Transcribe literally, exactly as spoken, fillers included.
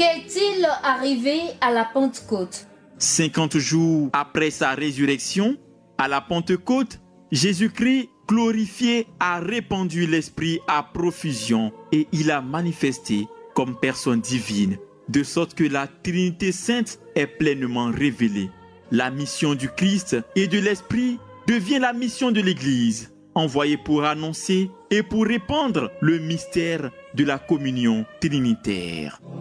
Qu'est-il arrivé à la Pentecôte? cinquante jours après sa résurrection, à la Pentecôte, Jésus-Christ glorifié a répandu l'Esprit à profusion et il a manifesté comme personne divine, de sorte que la Trinité sainte est pleinement révélée. La mission du Christ et de l'Esprit devient la mission de l'Église, envoyée pour annoncer et pour répandre le mystère de la communion trinitaire.